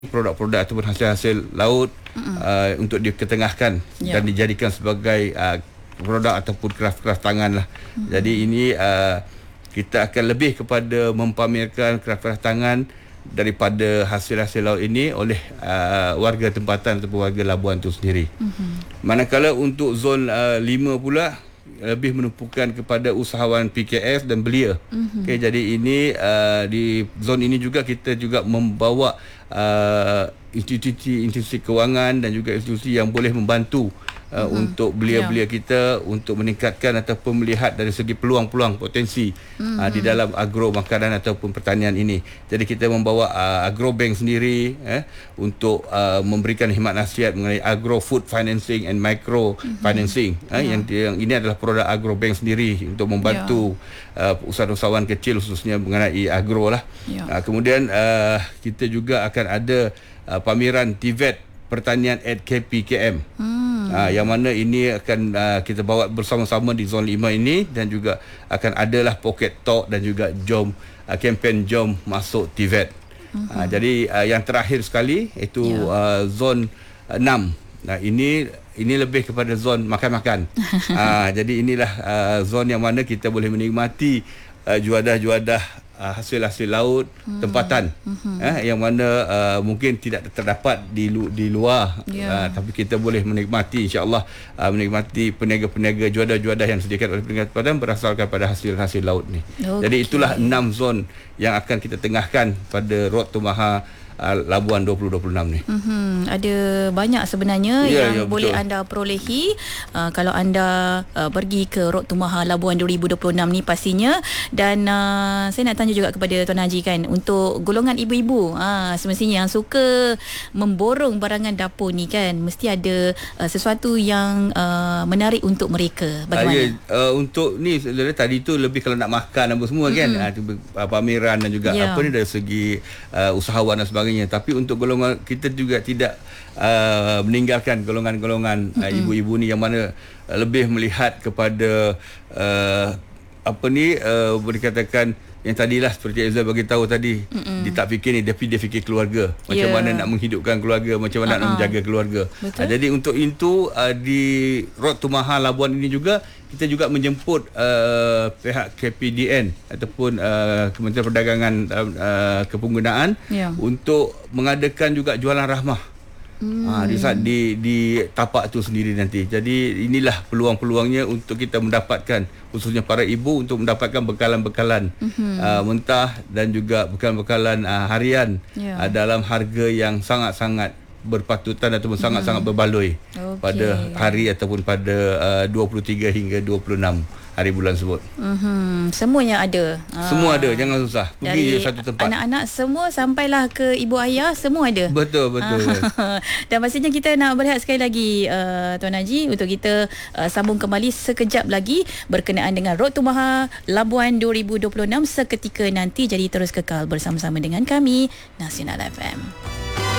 produk-produk ataupun hasil-hasil laut untuk diketengahkan dan dijadikan sebagai produk ataupun kraft-kraft tangan lah. Jadi ini kita akan lebih kepada mempamerkan kraft-kraft tangan daripada hasil-hasil laut ini oleh warga tempatan ataupun warga Labuan itu sendiri. Manakala untuk zon 5 pula lebih menumpukan kepada usahawan PKS dan belia. Okay, jadi ini di zon ini juga kita juga membawa institusi kewangan dan juga institusi yang boleh membantu untuk belia-belia kita untuk meningkatkan ataupun melihat dari segi peluang-peluang potensi di dalam agro makanan ataupun pertanian ini. Jadi kita membawa agro bank sendiri untuk memberikan khidmat nasihat mengenai agro food financing and micro financing. Yang ini adalah produk agro bank sendiri untuk membantu usahawan kecil khususnya mengenai agro lah. Kemudian kita juga akan ada pameran TVET Pertanian at KPKM. Yang mana ini akan kita bawa bersama-sama di zon 5 ini, dan juga akan adalah pocket talk dan juga jom kempen jom masuk TVET. Jadi yang terakhir sekali itu zon 6. Ini lebih kepada zon makan-makan. Jadi inilah zon yang mana kita boleh menikmati juadah-juadah hasil-hasil laut tempatan yang mana mungkin tidak terdapat di luar, tapi kita boleh menikmati, insya-Allah menikmati peniaga-peniaga juadah-juadah yang disediakan oleh peniaga tempatan berasalkan pada hasil-hasil laut ni. Jadi itulah 6 zon yang akan kita tengahkan pada Road to Maha Labuan 2026 ni. Ada banyak sebenarnya yang boleh anda perolehi kalau anda pergi ke Road to Maha Labuan 2026 ni pastinya. Dan saya nak tanya juga kepada Tuan Haji kan, untuk golongan ibu-ibu semestinya yang suka memborong barangan dapur ni kan, mesti ada sesuatu yang menarik untuk mereka. Bagaimana? Untuk ni tadi tu lebih kalau nak makan apa semua kan, pameran dan juga apa ni dari segi usahawan dan sebagainya. Tapi untuk golongan kita juga tidak meninggalkan golongan-golongan ibu-ibu ni yang mana lebih melihat kepada boleh katakan yang tadilah seperti Aizal bagi tahu tadi, dia tak fikir ni, dia fikir keluarga, macam mana nak menghidupkan keluarga, macam mana nak menjaga keluarga. Jadi untuk itu di Road to Maha Labuan ini juga kita juga menjemput pihak KPDN ataupun Kementerian Perdagangan Kepenggunaan untuk mengadakan juga jualan rahmah di tapak tu sendiri nanti. Jadi inilah peluang-peluangnya untuk kita mendapatkan, khususnya para ibu, untuk mendapatkan bekalan-bekalan mentah dan juga bekalan-bekalan harian dalam harga yang sangat-sangat berpatutan ataupun sangat-sangat berbaloi pada hari ataupun pada 23 hingga 26 hari bulan sebut. Semuanya ada. Semua ada, jangan susah. Pergi dari satu tempat. Anak-anak semua sampailah ke ibu ayah, semua ada. Betul. Dan pastinya kita nak berehat sekali lagi Tuan Haji, untuk kita sambung kembali sekejap lagi berkenaan dengan Road to Maha Labuan 2026 seketika nanti. Jadi terus kekal bersama-sama dengan kami Nasional FM.